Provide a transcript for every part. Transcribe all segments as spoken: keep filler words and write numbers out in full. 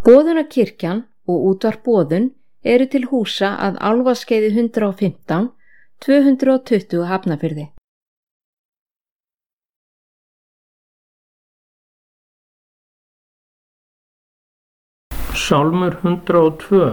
Boðunarkirkjan og útvarp Boðun eru til húsa að Álfaskeiði hundrað og fimmtán, tvö hundruð tuttugu Hafnarfirði. Sálmur hundrað og tvö.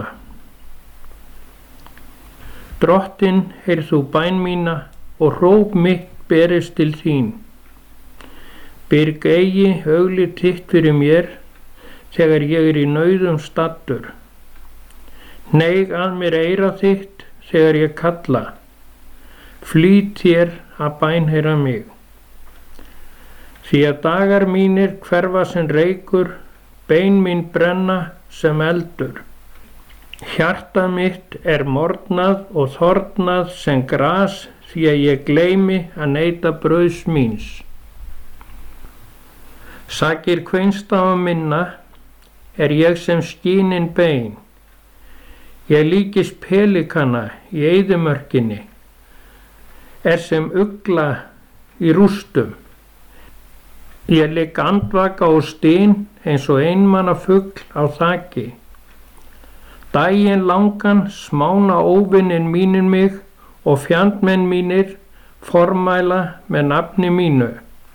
Drottinn, heyrð þú bæn mína og hróp mitt berist til þín. Byrg eigi auglið þitt fyrir mér, þegar ég er í nauðum staddur. Hneig að mér eyra þitt, þegar ég kalla. Flýt þér að bænheyra mig. Því að dagar mínir hverfa sem reykur, bein mín brenna sem eldur. Hjarta mitt er morgnað og þornað sem gras, því að ég gleymi að neyta brauðs míns. Sakir kveinstafa minna er ég sem skínin bein. Ég líkist pelikana í eyðimörkinni, er sem ugla í rústum. Ég ligg andvaka og styn eins og einmanna fugl á þaki. Daginn langan smána óvinnin mínir mig og fjandmenn mínir formæla með nafni mínu.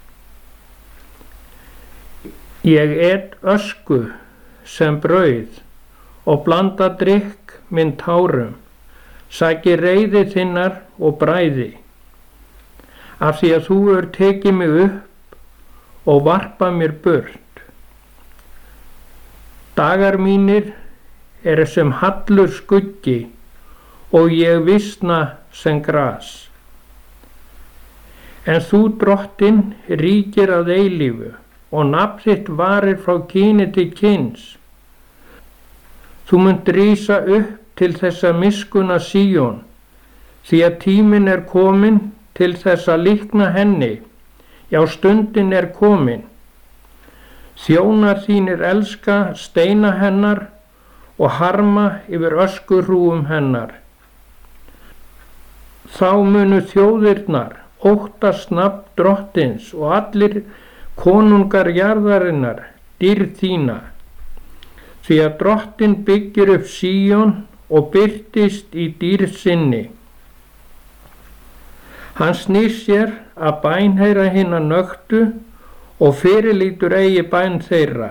Ég et ösku sem brauð og blanda drykk minn tárum, saki reiði þinnar og bræði, af því að þú er tekið mig upp og varpa mér burt. Dagar mínir eru sem hallur skuggi og ég visna sem gras. En þú, Drottinn, ríkir að eilífu og nafn þitt varir frá kyni til kyns. Þú munt rísa upp til þessa miskuna Síón, því að tíminn er kominn til þess að líkna henni, já stundin er komin. Þjónar þínir elska steina hennar og harma yfir öskurhrúum hennar. Þá munu þjóðirnar óttast nafn Drottins og allir konungar jarðarinnar dýrð þína. Því að Drottinn byggir upp Síón og birtist í dýrð sinni. Hann snýr sér að bænheyra hinna nöktu og fyrirlítur eigi bæn þeirra.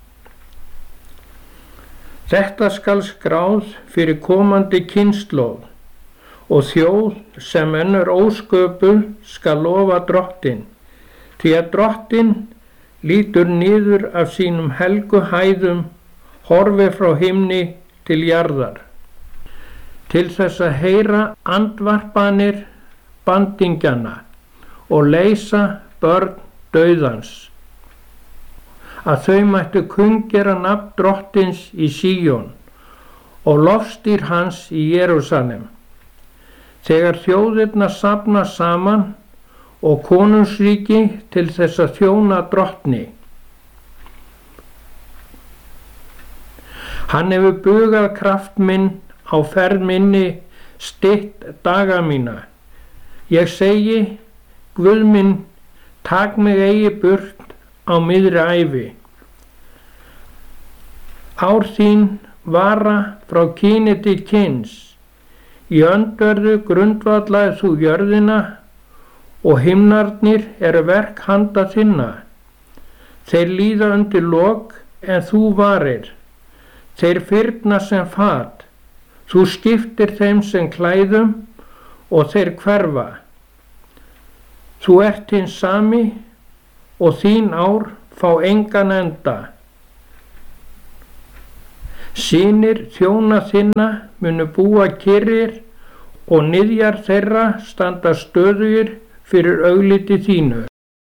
Þetta skal skráð fyrir komandi kynslóð og þjóð sem enn er ósköpuð skal lofa Drottinn, því að Drottinn lítur niður af sínum helgu hæðum, horfi frá himni til jarðar, til þess að heyra andvarpanir bandingjana og leysa börn dauðans, að þau mættu kunngera nafn Drottins í Síón og lofstýr hans í Jerúsalem. Þegar þjóðirnar safna saman og konungsríki til þess að þjóna Drottni. Hann hefur bugað kraft minn á ferð minni, stytt daga mína. Ég segi, Guð minn, tak mig eigi burt á miðri ævi. Ár þín vara frá kyni til kyns. Í öndverðu grundvallaði þú jörðina og himnarnir eru verk handa þinna. Þeir líða undir lok en þú varir. Þeir fyrna sem fat. Þú skiptir þeim sem klæðum og þeir hverfa. Þú ert hinn sami og þín ár fá engan enda. Synir þjóna þinna munu búa kyrrir og niðjar þeirra standa stöðugir fyrir augliti þínu.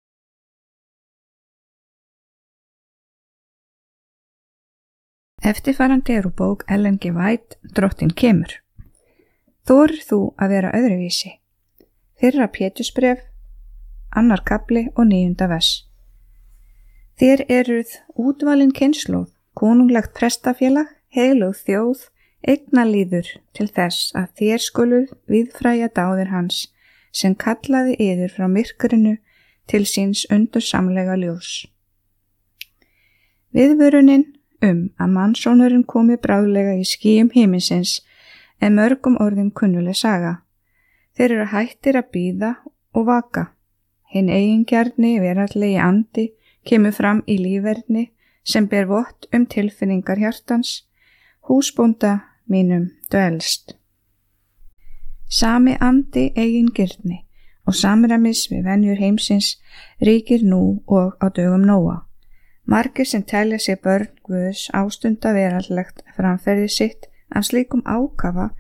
Eftirfarandi er úr bók Ellen G. White, Drottinn kemur. Þorir þú að vera öðruvísi? Fyrra Pétursbréf, annar kafli og níunda vers. Þér eruð útvalin kynslóð, konunglegt prestafélag, heilög þjóð, eignalíður til þess að þér skuluð víðfræja dáðir hans, sem kallaði yður frá myrkrinu til síns undursamlega ljós. Viðvörunin um að mannsónurinn komi bráðlega í skýjum himinsins en mörgum orðin kunnuleg saga. Þeir eru hættir að bíða og vaka. Hinn eigingjarni veraldlegi andi kemur fram í lífverðni sem ber vott um tilfinningar hjartans, húsbónda mínum dvelst. Sami andi eigingirni og samræmis við venjur heimsins ríkir nú og á dögum Nóa. Margir sem telja sig börn Guðs ástunda veraldlegt framferði sitt af slíkum ákafa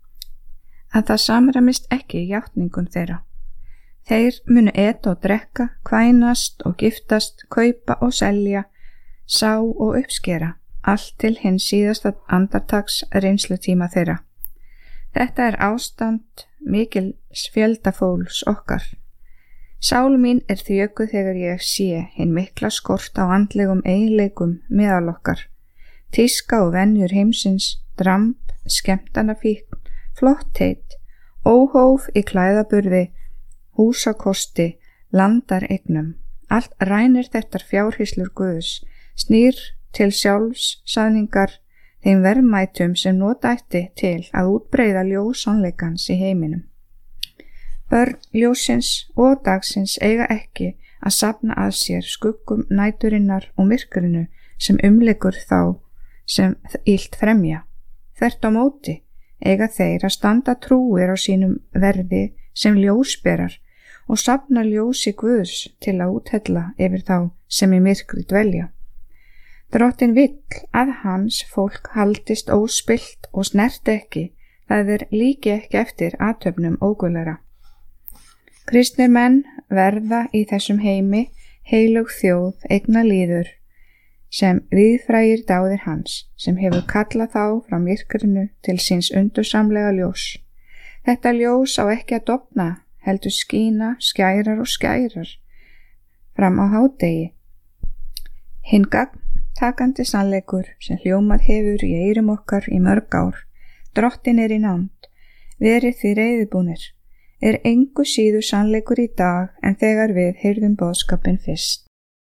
að það samræmist ekki í játningum þeirra. Þeir munu eta og drekka, kvænast og giftast, kaupa og selja, sá og uppskera, allt til hins síðasta andartaks reynslutíma þeirra. Þetta er ástand mikils fjöldafólks okkar. Sál mín er þjökuð þegar ég sé hinn mikla skort á andlegum eiginleikum meðal okkar. Tíska og venjur heimsins, dramb, skemmtanafíkn, flottheit, óhóf í klæðaburði, húsakosti, landareignum. Allt rænir þetta fjárhýslur Guðs, snýr til sjálfssaðningar þeim verðmætum sem nota ætti til að útbreiða ljós sannleikans í heiminum. Börn ljósins og dagsins eiga ekki að safna að sér skuggum næturinnar og myrkrinu sem umlykur þá sem illt fremja. Þvert á móti eiga þeir að standa trúir á sínum verði sem ljósberar og safna ljósi Guðs til að úthella yfir þá sem í myrkri dvelja. Drottinn vill að hans fólk haldist óspillt og snert ekki, það er líki ekki eftir athöfnum óguðlegra. Kristnir menn verða í þessum heimi heilug þjóð eigna líður sem viðfrægir dáðir hans sem hefur kallað þá frá myrkrinu til síns undursamlega ljós. Þetta ljós á ekki að dofna, heldur skína, skærar og skærar fram á hádegi. Hinn gagntakandi sannleikur sem hljómað hefur í eyrum okkar í mörg ár, Drottinn er í nánd, verið því reiðubúnir, er engu síður sannleikur í dag en þegar við heyrðum boðskapinn fyrst.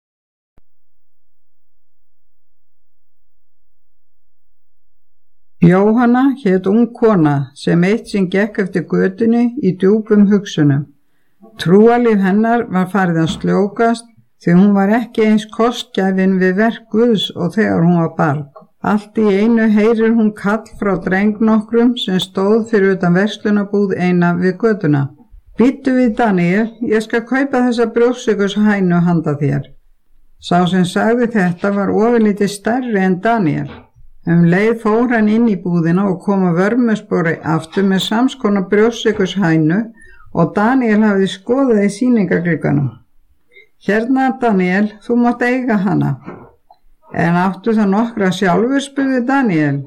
Jóhanna hét ung kona sem eitt sinn gekk eftir götunni í djúpum hugsunum. Trúarlíf hennar var farið að sljókast því hún var ekki eins kostgæfin við verk Guðs og þegar hún var barn. Allt í einu heyrir hún kall frá dreng nokkrum sem stóð fyrir utan verslunarbúð eina við götuna. Bíddu við Daniel, ég skal kaupa þessa brjóstsykurshænu handa þér. Sá sem sagði þetta var ofurlítið stærri en Daniel. Um leið fór hann inn í búðina og kom að vörmuspori aftur með samskona brjóstsykurshænu og Daniel hafði skoðað í sýningaglugganum. Hérna Daniel, þú mátt eiga hana. En áttu það nokkra sjálfur, spurði Daniel.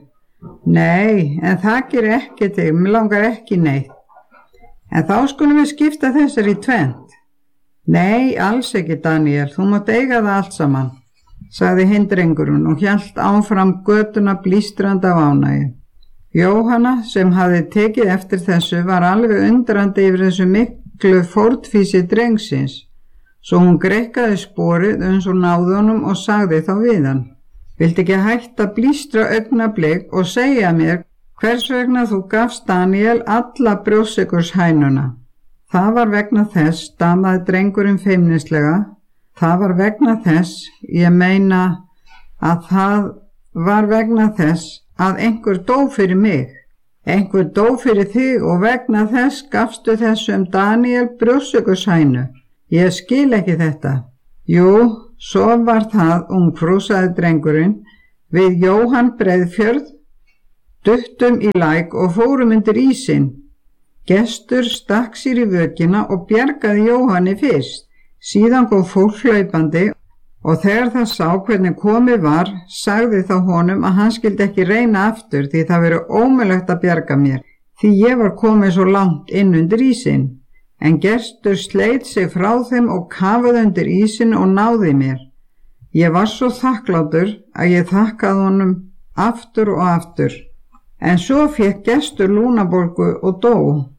Nei, en það gerir ekki til, mér langar ekki neitt. En þá skulum við skipta þessar í tvennt. Nei, alls ekki Daniel, þú mátt eiga það allt saman, sagði hinn drengurinn og hélt áfram götuna blístrandi af ánægju. Jóhanna, sem hafði tekið eftir þessu, var alveg undrandi yfir þessu miklu fórnfýsi drengsins. Svo hún greikkaði sporið uns hún náði honum og sagði þá við hann. Viltu ekki hætta að blístra augnablik og segja mér hvers vegna þú gafst Daniel alla brjóstsykurshænuna? Það var vegna þess, stamaði drengurinn feimnislega, það var vegna þess, ég meina að það var vegna þess að einhver dó fyrir mig. Einhver dó fyrir þig og vegna þess gafstu þessum Daniel brjóstsykurshænu. Ég skil ekki þetta. Jú, svo var það, ungfrú, sagði drengurinn, við Jóhann Breiðfjörð, duttum í læk og fórum undir ísinn. Gestur stakk sér í vökina og bjargaði Jóhanni fyrst. Síðan kom fólk hlaupandi og þegar það sá hvernig komið var, sagði þá honum að hann skildi ekki reyna aftur því það verið ómögulegt að bjarga mér, því ég var komið svo langt inn undir ísinn. En Gestur sleit sig frá þeim og kafaði undir ísinn og náði mér. Ég var svo þakklátur að ég þakkaði honum aftur og aftur. En svo fékk Gestur lúnabólgu og dó.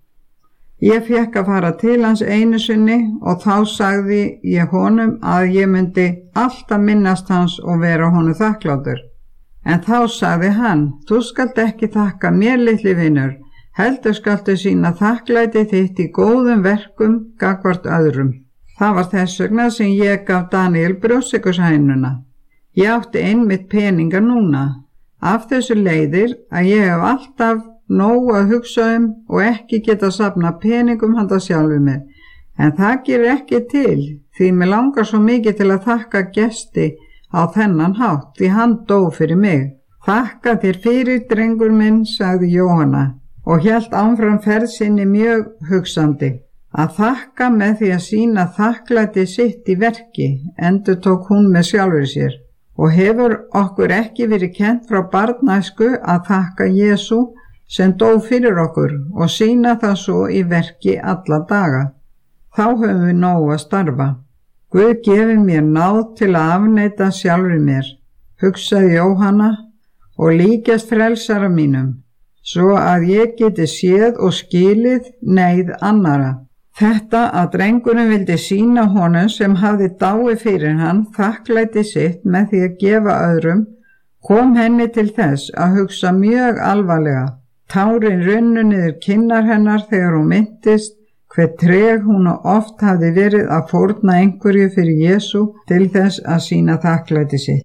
Ég fékk að fara til hans einu sinni og þá sagði ég honum að ég myndi alltaf minnast hans og vera honum þakklátur. En þá sagði hann, þú skalt ekki þakka mér, litli vinur, heldur skaltu sína þakklæti þitt í góðum verkum gagnvart öðrum. Það var þess vegna sem ég gaf Daníel brjóstsykurshænuna. Ég átti einmitt peninga núna. Af þessu leiðir að ég hef alltaf nóg að hugsa um og ekki geta safna peningum handa sjálfu mér. En það gerir ekki til, því mig langar svo mikið til að þakka gesti á þennan hátt, því hann dó fyrir mig. Þakka þér fyrir, drengur minn, sagði Jóhanna og hélt áfram ferð sinni mjög hugsandi. Að þakka með því að sýna þakklæti sitt í verki, endurtók hún með sjálfri sér. Og hefur okkur ekki verið kennt frá barnæsku að þakka Jesú sem dó fyrir okkur og sýna það svo í verki alla daga. Þá höfum við nóg að starfa. Guð gefi mér náð til að afneita sjálfri mér, hugsaði Jóhanna, og líkjast frelsara mínum, svo að ég geti séð og skilið neyð annara. Þetta að drengurinn vildi sýna honum sem hafði dáið fyrir hann þakklæti sitt með því að gefa öðrum, kom henni til þess að hugsa mjög alvarlega. Tárin runnu niður kinnar hennar þegar hún minntist hve treg hún oft hafði verið að fórna einhverju fyrir Jesú til þess að sýna þakklæti sitt.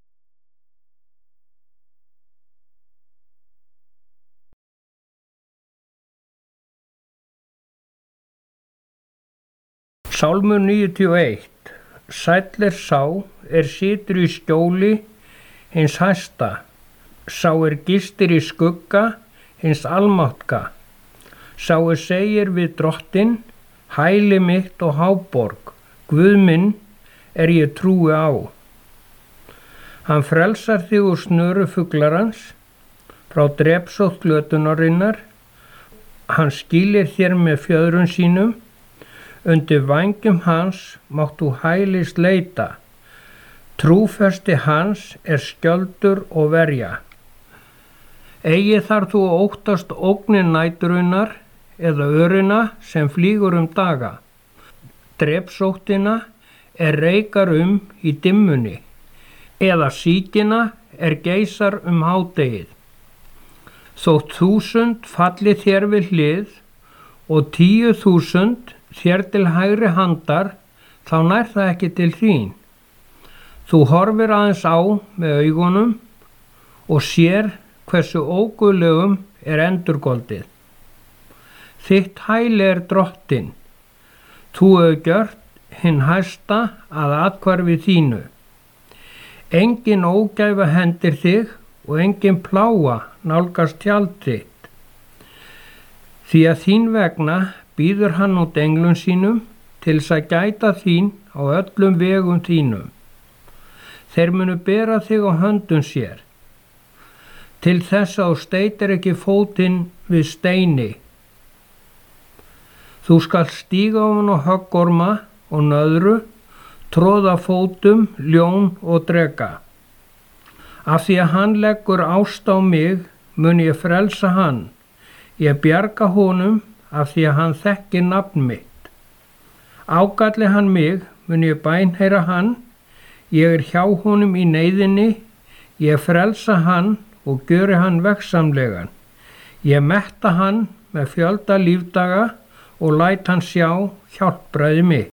Sálmur níutíu og eitt. Sæll er sá er situr í skjóli hins hæsta, sá er gistir í skugga hins almáttga, sá er segir við drottinn, hæli mitt og háborg, Guð minn er ég trúi á. Hann frelsar þig úr snöru fuglarans, frá drepsótt glötunarinnar, hann skýlir þér með fjöðrum sínum, undir vængjum hans mátt þú hælis leita, trúfesti hans er skjöldur og verja. Eigi þar þú óttast ógnir næturinnar eða örina sem flýgur um daga. Drepsóttina er reikar um í dimmunni, eða síkina er geysar um hádegið. Þótt þúsund falli þér við hlið og tíu þúsund þér til hægri handar, þá nær það ekki til þín. Þú horfir aðeins á með augunum og sér hversu óguðlegum er endurgoldið. Þitt hæli er drottinn, þú hefur gjört hinn hæsta að athvarfi þínu. Engin ógæfa hendir þig og engin plága nálgast tjald þitt. Því að þín vegna býður hann út englum sínum til þess að gæta þín á öllum vegum þínum. Þeir munu bera þig á höndum sér, til þess að þú steytir ekki fótinn við steini. Þú skalt stíga ofan á höggorma og nöðru, tróða fótum, ljón og dreka. Af því að hann leggur ást á mig, mun ég frelsa hann. Ég bjarga honum af því að hann þekkir nafn mitt. Ágalli hann mig, mun ég bænheyra hann, ég er hjá honum í neyðinni, ég frelsa hann og gjöri hann veggsamlegan. Ég metta hann með fjölda lífdaga og læt hann sjá hjálpræði mitt.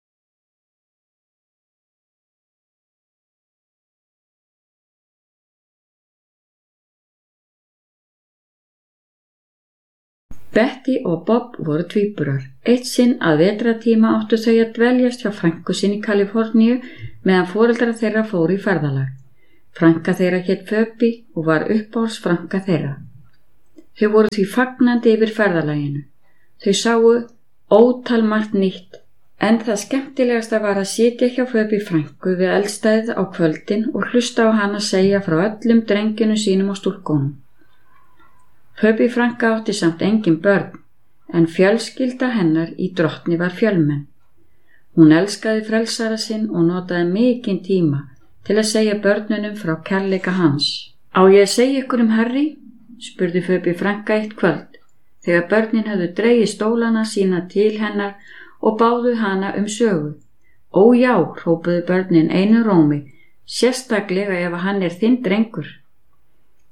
Betty og Bob voru tvíburar. Eitt sinn að vetratíma áttu þau að dveljast hjá frænku sinni í Kaliforníu meðan foreldrar þeirra fóru í ferðalag. Frænka þeirra hét Phoebe og var uppáhalds frænka þeirra. Þau voru því fagnandi yfir ferðalaginu. Þau sáu ótal margt nýtt, en það skemmtilegasta var að sitja hjá Phoebe frænku við eldstæðið á kvöldin og hlusta á hana segja frá öllum drengjunum sínum og stúlkunum. Phoebe frænka átti samt engin börn, en fjölskylda hennar í Drottni var fjölmenn. Hún elskaði frelsara sinn og notaði mikinn tíma til að segja börnunum frá kærleika hans. Á ég að segja ykkur um Harry? Spurði Phoebe frænka eitt kvöld, þegar börnin höfðu dregið stólana sína til hennar og báðu hana um sögu. Ó já, hrópuðu börnin einu rómi, sérstaklega ef hann er þinn drengur.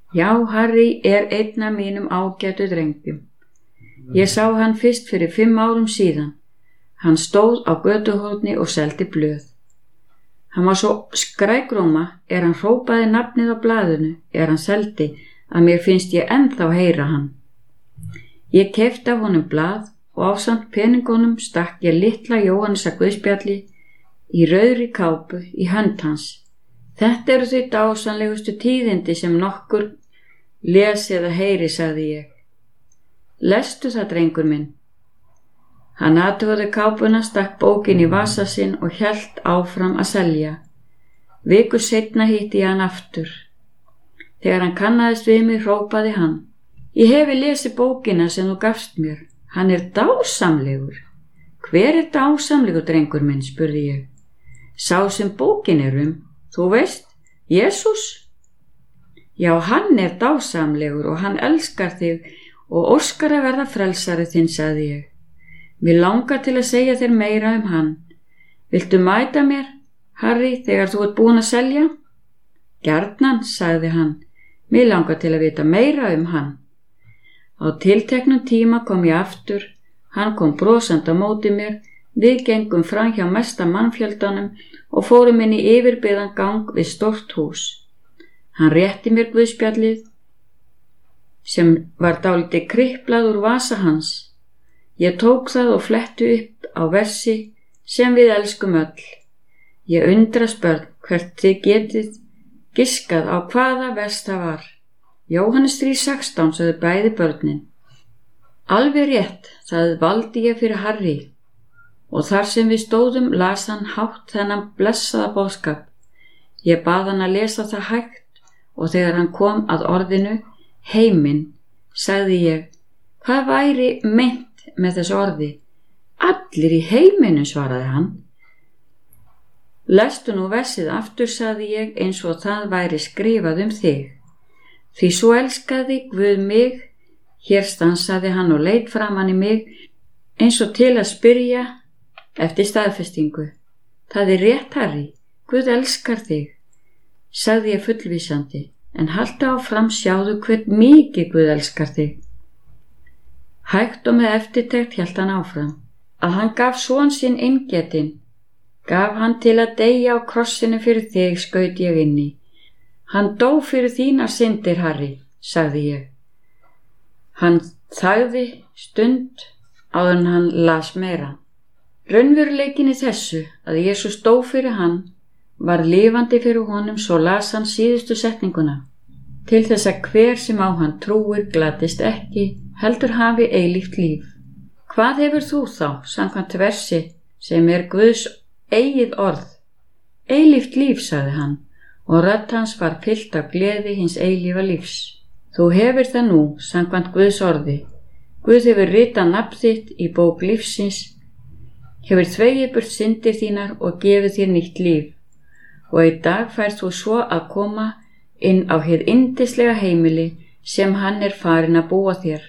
Já, Harry er einn af mínum ágætu drengjum. Ég sá hann fyrst fyrir fimm árum síðan. Hann stóð á götuhorni og seldi blöð. Hann var svo skrækróma er hann hrópaði nafnið á blaðinu er hann seldi að mér finnst ég ennþá heyra hann. Ég keypti af honum blað og ásamt peningunum stakk ég litla Jóhannesa guðspjalli í rauðri kápu í hönd hans. Þetta eru þau dásamlegustu tíðindi sem nokkur les eða heyri, sagði ég. Lestu það, drengur minn. Hann athugaði kápuna, stakk bókin í vasa sinn og hélt áfram að selja. Viku seinna hitti ég hann aftur. Þegar hann kannaðist við mig, hrópaði hann: Ég hefi lesið bókina sem þú gafst mér. Hann er dásamlegur. Hver er dásamlegur, drengur minn, spurði ég. Sá sem bókin er um, þú veist, Jesús. Já, hann er dásamlegur og hann elskar þig og óskar að verða frelsari þinn, sagði ég. Mér langar til að segja þér meira um hann. Viltu mæta mér, Harry, þegar þú ert búin að selja? Gjarnan, sagði hann. Mér langar til að vita meira um hann. Á tilteknum tíma kom ég aftur. Hann kom brosandi á móti mér. Við gengum fram hjá mesta mannfjöldanum og fórum inn í yfirbyggðan gang við stórt hús. Hann rétti mér guðspjallið sem var dálítið kriplað úr vasa hans. Ég tók það og fletti upp á versi sem við elskum öll. Ég undrast börn hvert þið getið giskað á hvaða vers það var. Jóhannes þrjú sextán, sagði bæði börnin. Alveg rétt, það valdi ég fyrir Harry. Og þar sem við stóðum las hann hátt þennan blessaða boðskap. Ég bað hann að lesa það hægt og þegar hann kom að orðinu heiminn, sagði ég, hvað væri meint með þessu orði? Allir í heiminum, svaraði hann. Lestu nú versið aftur, sagði ég, eins og það væri skrifað um þig. Því svo elskaði Guð mig, hér stansaði hann og leit framan í mig, eins og til að spyrja eftir staðfestingu. Það er rétt, Harry, Guð elskar þig, sagði ég fullvísandi, en haltu áfram, sjáðu hvern mikið Guð elskar þig. Hægt og með eftirtekt hélt hann áfram, að hann gaf son sinn eingetinn, gaf hann til að deyja á krossinu fyrir þig, skaut ég inn í. Hann dó fyrir þínar syndir, Harry, sagði ég. Hann þagði stund áður en hann las meira. Raunveruleikin í þessu að Jesús dó fyrir hann var lifandi fyrir honum, svo las hann síðustu setninguna. Til þess að hver sem á hann trúir glatist ekki, heldur hafi eilíft líf. Hvað hefur þú þá, samkvæmt versi, sem er Guðs eigið orð? Eilíft líf, sagði hann, og rödd hans var fyllt af gleði hins eilífa lífs. Þú hefur það nú, samkvæmt Guðs orði. Guð hefur ritað nafn þitt í bók lífsins, hefur þvegið burt syndir þínar og gefið þér nýtt líf. Og í dag færð þú svo að koma inn á hið yndislega heimili sem hann er farinn að búa þér.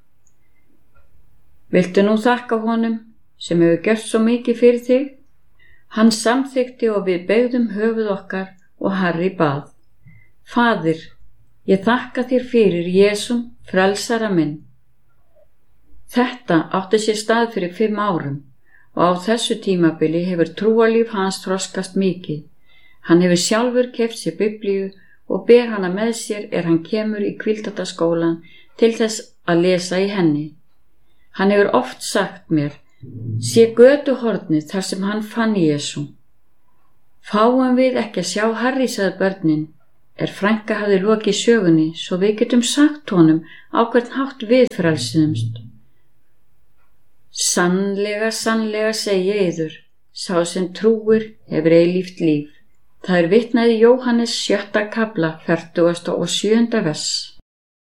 Viltu nú þakka honum sem hefur gert svo mikið fyrir þig? Hann samþykti og við beygðum höfuð okkar og Harry bað. Faðir, ég þakka þér fyrir Jesum, frelsara minn. Þetta átti sér stað fyrir fimm árum og á þessu tímabili hefur trúarlíf hans þroskast mikið. Hann hefur sjálfur keypt sér Biblíu og ber hana með sér er hann kemur í Hvíldardagaskólann til þess að lesa í henni. Hann hefur oft sagt mér, sé götuhornið þar sem hann fann Jesú. Fáum við ekki að sjá Harry, sagði börnin, er frænka hafði lokið sögunni, svo við getum sagt honum á hvern hátt við frelsiðumst. Sannlega, sannlega segi ég yður, sá sem trúir hefur eilíft líf. Það er vitnað í Jóhannes sjötta kafla, fertugasta og sjöunda vers.